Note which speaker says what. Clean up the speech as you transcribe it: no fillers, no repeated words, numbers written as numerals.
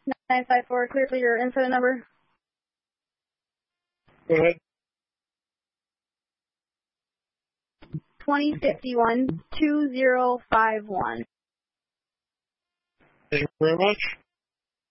Speaker 1: 954, clear for your incident number.
Speaker 2: Go ahead.
Speaker 1: 2051-2051.
Speaker 2: Thank you very much.